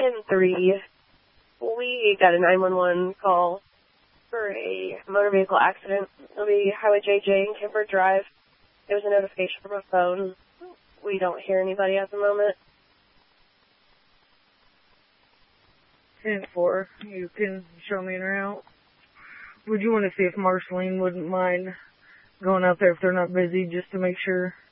10-3. We got a 911 call for a motor vehicle accident. It'll be Highway JJ and Kemper Drive. There was a notification from a phone. We don't hear anybody at the moment. 10-4. You can show me an route. Would you want to see if Marceline wouldn't mind going out there if they're not busy, just to make sure?